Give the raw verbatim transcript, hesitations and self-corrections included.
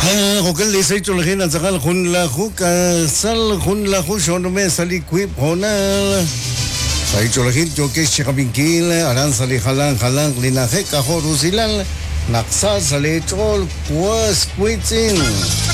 Hokel le sai chol hin zakal khun la khu ka sal khun la khu shon me sali kui phona sai chol hin jo ke shikabingil aran sali khalang khalang lina he ka ho rusilal naksa sali chol was quitin